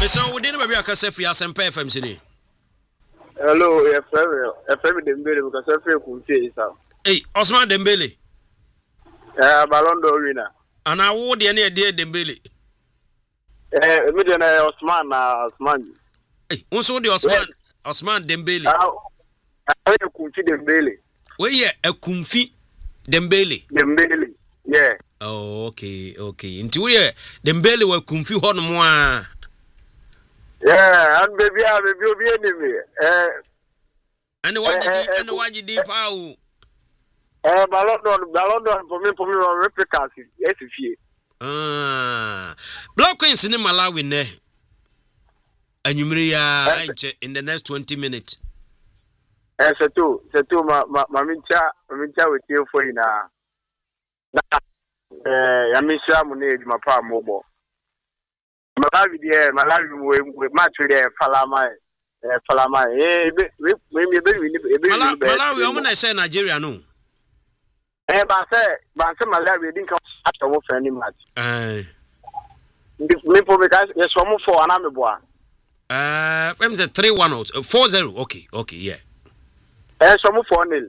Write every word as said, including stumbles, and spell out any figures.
Mister we didn't maybe I can say for S M P F M C. Hello, F M F M Dembele because F M Kunti sir. Hey, Osman Dembele. Eh, Ballon d'Or winner. And I would any idea Dembele. Eh, me dey Osman na Osman. Hey, also the Osman Osman Dembele. Ah, I Kunti Dembele. Where yeah, a Kumfi Dembele. Dembele. Yeah. Oh, okay, okay. Into where Dembele were Kumfi hon moi. Yeah, and baby, I will be enemy. Eh, and what did and what did you do? Eh, Ballon d'Or, Ballon d'Or for me, for me, replicas. Yes, if you. Ah, Black Queens in Malawi ne. And you may in the next twenty minutes. Eh, c'est tout, c'est tout. Ma, ma, ma mincha, ma mincha with you for you now. Eh, I miss you, my name, my pa mobile. Malawi there, Malawi we match there, Falama, Falama. Eh, we we we we Malawi, I'm gonna say Nigeria no. Eh, but say, but say Malawi didn't come after one for any match. Eh, me for because yes, one for an army boy. Uh, I'm the three one four zero. Okay, okay, yeah. Eh, some for nil.